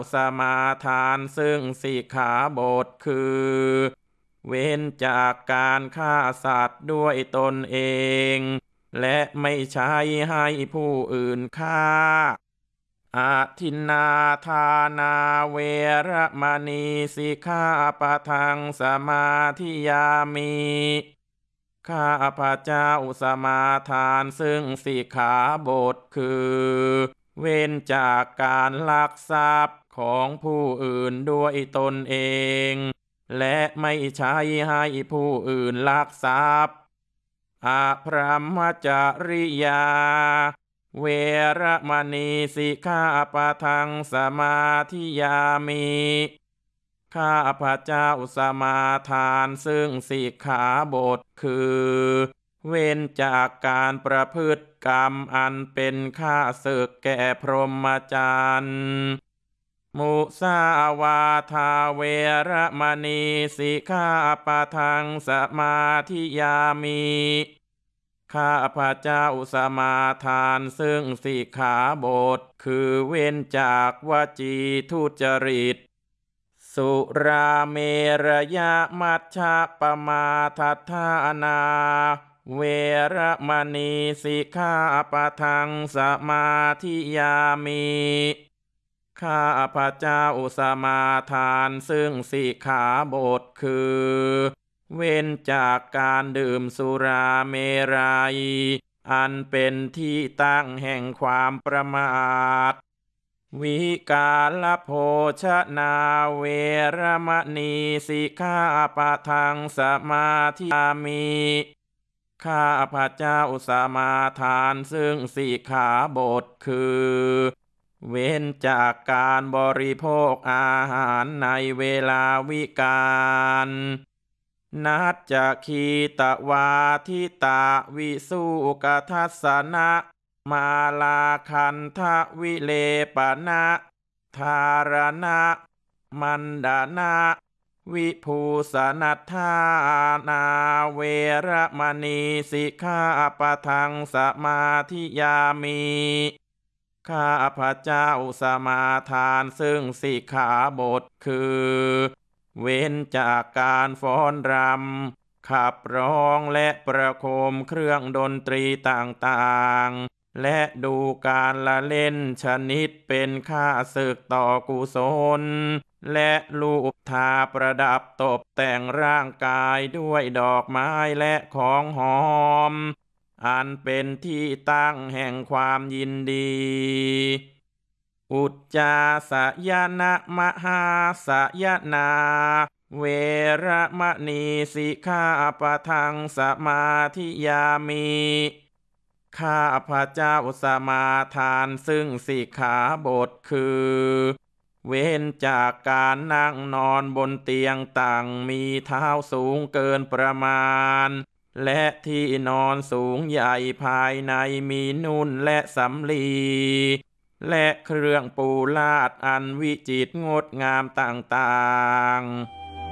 สมาทานซึ่งสิกขาบทคือเว้นจากการฆ่าสัตว์ด้วยตนเองและไม่ใช้ให้ผู้อื่นฆ่าอาทินนาทานาเวระมณีสิกขาปะทังสมาธิยามิข้าพระเจ้าสมาทานซึ่งสิกขาบทคือเว้นจากการลักทรัพย์ของผู้อื่นด้วยตนเองและไม่ใช้ให้ผู้อื่นลักทรัพย์อพรหมจริยาเวระมณีสิกขาปะทังสมาธิยามิข้าพระเจ้าสมาทานซึ่งสิกขาบทคือเว้นจากการประพฤติกรรมอันเป็นข้าศึกแก่พรหมจรรย์มุสาวาทาเวระมณีสิกขาปะทังสมาธิยามิข้าพระเจ้าสมาทานซึ่งสิกขาบทคือเว้นจากวจีทุจริตสุราเมรยมัชฌะปมาทัฏฐานาเวระมณีสิกขาปะทังสมาธิยามิข้าพระเจ้าสมาทานซึ่งสิกขาบทคือเว้นจากการดื่มสุราเมรัยอันเป็นที่ตั้งแห่งความประมาทวิกาลโภชนาเวระมณีสิกขาปะทังสมาธิยามิข้าพระเจ้าสมาทานซึ่งสิกขาบทคือเว้นจากการบริโภคอาหารในเวลาวิกาลนัจจคีตวาทิตาวิสุกทัสสนะมาลาคันทะวิเลปนะธารณะมันดานะวิภูสนัทธานาเวระมณีสิกขาปะทังสมาธิยามิข้าพระเจ้าสมาทานซึ่งสิกขาบทคือเว้นจากการฟ้อนรำขับร้องและประโคมเครื่องดนตรีต่างๆและดูการละเล่นชนิดเป็นข้าศึกต่อกุศลและลูบทาประดับตกแต่งร่างกายด้วยดอกไม้และของหอมอันเป็นที่ตั้งแห่งความยินดีอุจจาสยนะมหาสยนาเวระมณีสิกขาปะทังสมาธิยามิข้าพระเจ้าสมาทานซึ่งสิกขาบทคือเว้นจากการนั่งนอนบนเตียงต่างมีเท้าสูงเกินประมาณและที่นอนสูงใหญ่ภายในมีนุ่นและสำลีและเครื่องปูลาดอันวิจิตรงดงามต่างๆ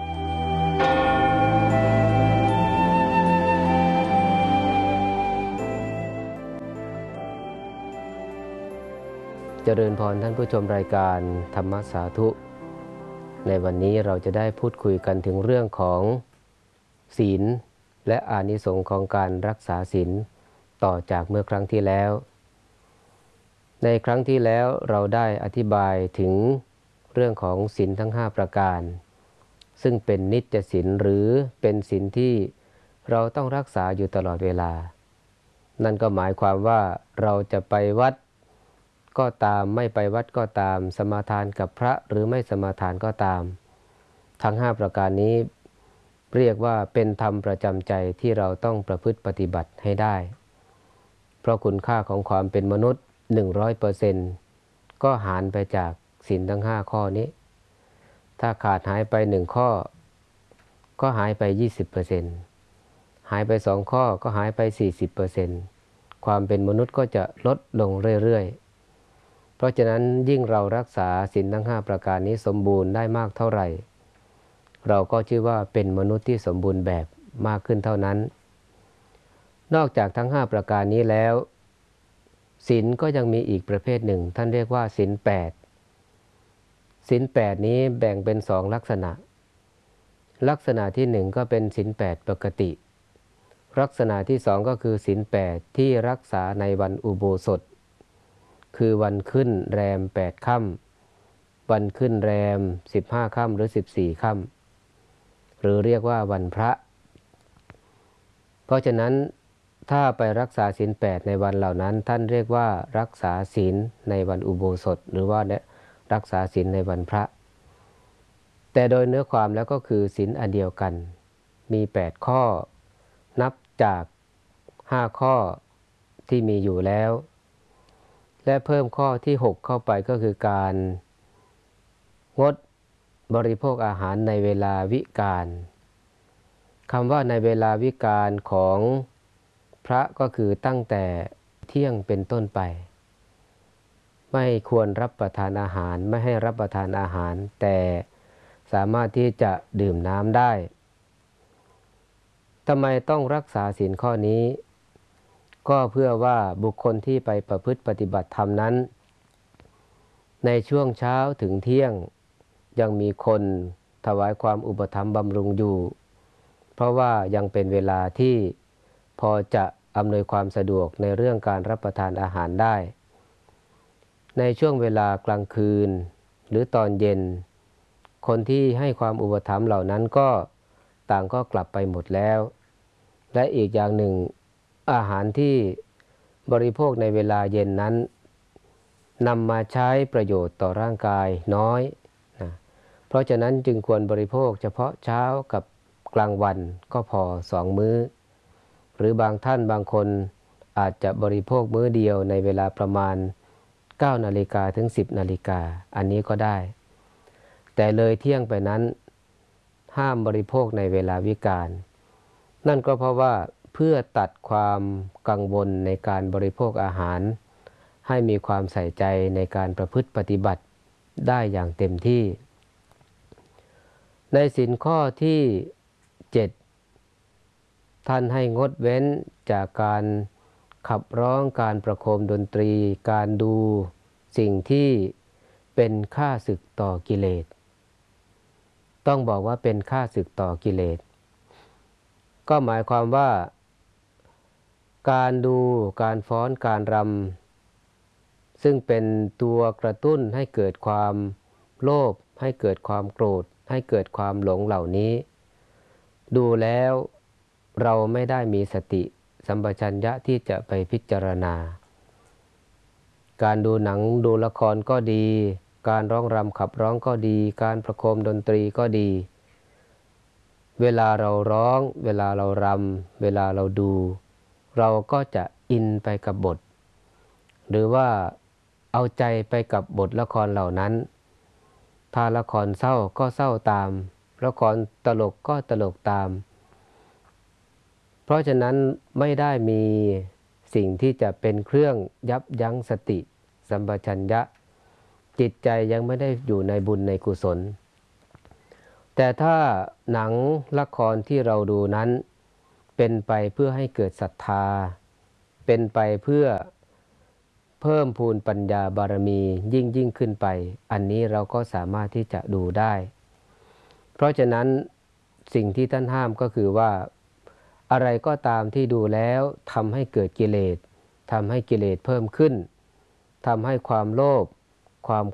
เจริญพรท่านผู้ชมรายการธรรมสาธุในวันนี้เราจะได้พูดคุยกันถึงเรื่องของศีลและอานิสงส์ของการรักษาศีลต่อจากเมื่อครั้งที่แล้วในครั้งที่แล้วเราได้อธิบายถึงเรื่องของศีลทั้ง5ประการซึ่งเป็นนิจศีลหรือเป็นศีลที่เราต้องรักษาอยู่ตลอดเวลานั่นก็หมายความว่าเราจะไปวัดก็ตามไม่ไปวัดก็ตามสมาทานกับพระหรือไม่สมาทานก็ตามทั้ง5ประการนี้เรียกว่าเป็นธรรมประจำใจที่เราต้องประพฤติปฏิบัติให้ได้เพราะคุณค่าของความเป็นมนุษย์ 100% ก็หารไปจากศีลทั้ง5ข้อนี้ถ้าขาดหายไป1ข้อก็หายไป 20% หายไป2ข้อก็หายไป 40% ความเป็นมนุษย์ก็จะลดลงเรื่อยๆเพราะฉะนั้นยิ่งเรารักษาศีลทั้ง5ประการนี้สมบูรณ์ได้มากเท่าไหร่เราก็ชื่อว่าเป็นมนุษย์ที่สมบูรณ์แบบมากขึ้นเท่านั้นนอกจากทั้ง5ประการนี้แล้วศีลก็ยังมีอีกประเภทหนึ่งท่านเรียกว่าศีล8 ศีล8นี้แบ่งเป็น2ลักษณะลักษณะที่1ก็เป็นศีล8ปกติลักษณะที่2ก็คือศีล8ที่รักษาในวันอุโบสถคือวันขึ้นแรม8ค่ำวันขึ้นแรม15ค่ำหรือ14ค่ำหรือเรียกว่าวันพระเพราะฉะนั้นถ้าไปรักษาศีล8ในวันเหล่านั้นท่านเรียกว่ารักษาศีลในวันอุโบสถหรือว่ารักษาศีลในวันพระแต่โดยเนื้อความแล้วก็คือศีลอันเดียวกันมี8ข้อนับจาก5ข้อที่มีอยู่แล้วและเพิ่มข้อที่6เข้าไปก็คือการงดบริโภคอาหารในเวลาวิกาลคำว่าในเวลาวิกาลของพระก็คือตั้งแต่เที่ยงเป็นต้นไปไม่ควรรับประทานอาหารไม่ให้รับประทานอาหารแต่สามารถที่จะดื่มน้ำได้ทำไมต้องรักษาศีลข้อนี้ก็เพื่อว่าบุคคลที่ไปประพฤติปฏิบัติธรรมนั้นในช่วงเช้าถึงเที่ยงยังมีคนถวายความอุปถัมภ์บำรุงอยู่เพราะว่ายังเป็นเวลาที่พอจะอำนวยความสะดวกในเรื่องการรับประทานอาหารได้ในช่วงเวลากลางคืนหรือตอนเย็นคนที่ให้ความอุปถัมภ์เหล่านั้นก็ต่างก็กลับไปหมดแล้วและอีกอย่างหนึ่งอาหารที่บริโภคในเวลาเย็นนั้นนำมาใช้ประโยชน์ต่อร่างกายน้อยนะเพราะฉะนั้นจึงควรบริโภคเฉพาะเช้ากับกลางวันก็พอ2มื้อหรือบางท่านบางคนอาจจะบริโภคมื้อเดียวในเวลาประมาณ9 นาฬิกาถึง10 นาฬิกาอันนี้ก็ได้แต่เลยเที่ยงไปนั้นห้ามบริโภคในเวลาวิกาลนั่นก็เพราะว่าเพื่อตัดความกังวลในการบริโภคอาหารให้มีความใส่ใจในการประพฤติปฏิบัติได้อย่างเต็มที่ในศีลข้อที่7ท่านให้งดเว้นจากการขับร้องการประโคมดนตรีการดูสิ่งที่เป็นข้าศึกต่อกิเลสต้องบอกว่าเป็นข้าศึกต่อกิเลสก็หมายความว่าการดูการฟ้อนการรำซึ่งเป็นตัวกระตุ้นให้เกิดความโลภให้เกิดความโกรธให้เกิดความหลงเหล่านี้ดูแล้วเราไม่ได้มีสติสัมปชัญญะที่จะไปพิจารณาการดูหนังดูละครก็ดีการร้องรำขับร้องก็ดีการประโคมดนตรีก็ดีเวลาเราร้องเวลาเรารำเวลาเราดูเราก็จะอินไปกับบทหรือว่าเอาใจไปกับบทละครเหล่านั้นถ้าละครเศร้าก็เศร้าตามละครตลกก็ตลกตามเพราะฉะนั้นไม่ได้มีสิ่งที่จะเป็นเครื่องยับยั้งสติสัมปชัญญะจิตใจยังไม่ได้อยู่ในบุญในกุศลแต่ถ้าหนังละครที่เราดูนั้นเป็นไปเพื่อให้เกิดศรัทธาเป็นไปเพื่อเพิ่มพูนปัญญาบารมียิ่งขึ้นไปอันนี้เราก็สามารถที่จะดูได้เพราะฉะนั้นสิ่งที่ท่านห้ามก็คือว่าอะไรก็ตามที่ดูแล้วทำให้เกิดกิเลสทำให้กิเลสเพิ่มขึ้นทำให้ความโลภความ